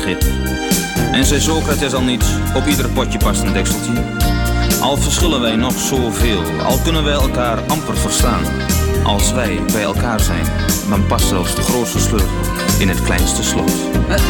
begrip. En zei Socrates al niet, op ieder potje past een dekseltje. Al verschillen wij nog zoveel, al kunnen wij elkaar amper verstaan. Als wij bij elkaar zijn, dan past zelfs de grootste sleutel in het kleinste slot.